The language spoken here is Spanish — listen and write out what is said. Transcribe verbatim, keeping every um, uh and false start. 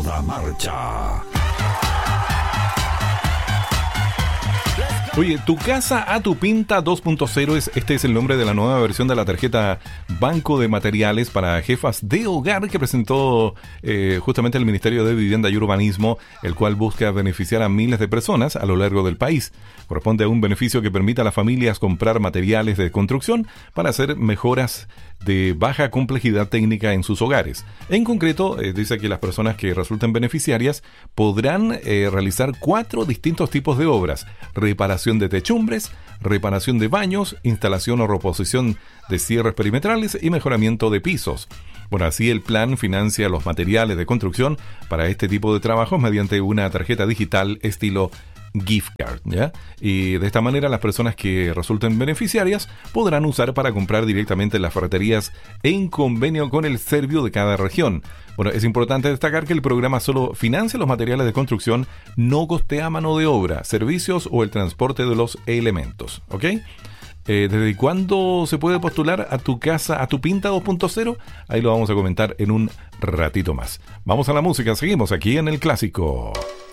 toda marcha. Oye, Tu Casa a Tu Pinta dos punto cero, es, este es el nombre de la nueva versión de la tarjeta Banco de Materiales para Jefas de Hogar que presentó eh, justamente el Ministerio de Vivienda y Urbanismo, el cual busca beneficiar a miles de personas a lo largo del país. Corresponde a un beneficio que permite a las familias comprar materiales de construcción para hacer mejoras de baja complejidad técnica en sus hogares. En concreto, eh, dice que las personas que resulten beneficiarias podrán eh, realizar cuatro distintos tipos de obras: reparación de techumbres, reparación de baños, instalación o reposición de cierres perimetrales y mejoramiento de pisos. Bueno, así el plan financia los materiales de construcción para este tipo de trabajos mediante una tarjeta digital estilo gift card, ¿ya? Y de esta manera las personas que resulten beneficiarias podrán usar para comprar directamente en las ferreterías en convenio con el Servio de cada región. Bueno, es importante destacar que el programa solo financia los materiales de construcción, no costea mano de obra, servicios o el transporte de los elementos, ¿ok? Eh, ¿Desde cuándo se puede postular a Tu Casa a Tu Pinta dos punto cero? Ahí lo vamos a comentar en un ratito más. Vamos a la música, seguimos aquí en El Clásico.